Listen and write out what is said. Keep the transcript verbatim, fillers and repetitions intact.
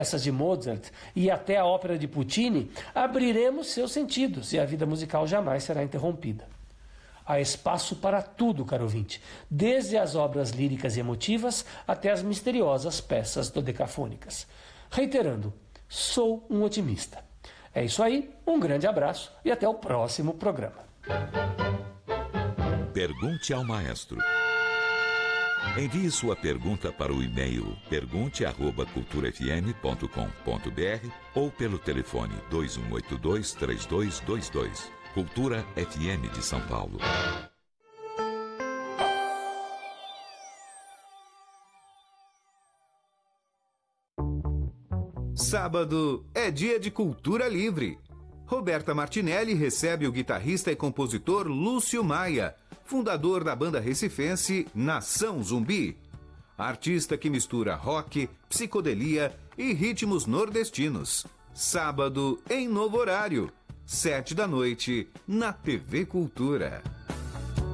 peças de Mozart e até a ópera de Puccini, abriremos seus sentidos e a vida musical jamais será interrompida. Há espaço para tudo, caro ouvinte, desde as obras líricas e emotivas até as misteriosas peças dodecafônicas. Reiterando, sou um otimista. É isso aí, um grande abraço e até o próximo programa. Pergunte ao maestro. Envie sua pergunta para o e-mail pergunte arroba cultura f m ponto com ponto b r ou pelo telefone dois um oito dois, três dois dois dois. Cultura F M de São Paulo. Sábado é dia de cultura livre. Roberta Martinelli recebe o guitarrista e compositor Lúcio Maia, fundador da banda recifense Nação Zumbi. Artista que mistura rock, psicodelia e ritmos nordestinos. Sábado em novo horário, sete da noite, na T V Cultura.